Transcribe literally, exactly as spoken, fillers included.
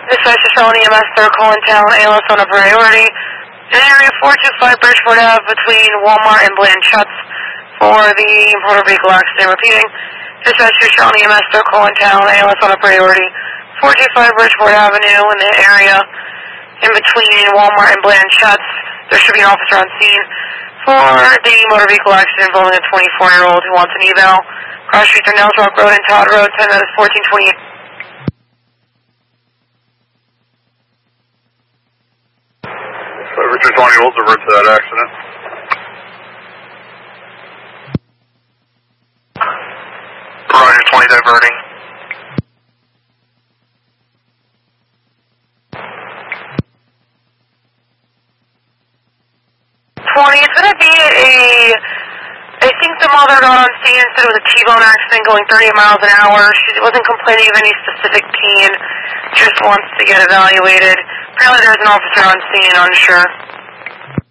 Dispatch to Charlotte E M S, they're calling town, A L S on a priority. In area four two five Bridgeport Ave between Walmart and Blanchettes for the motor vehicle accident. Repeating, dispatch to Charlotte E M S, they're calling town, A L S on a priority. four two five Bridgeport Avenue in the area in between Walmart and Blanchettes. There should be an officer on scene for the motor vehicle accident involving a twenty-four-year-old who wants an eval. Cross streets are Nels Rock Road and Todd Road, time that is fourteen twenty-eight. So Richard twenty will divert to that accident. Roger, twenty diverting. twenty, it's going to be a, I think the mother got on scene and said it was a T-bone accident going thirty miles an hour. She wasn't complaining of any specific pain, just wants to get evaluated. Apparently there's an officer on scene, unsure.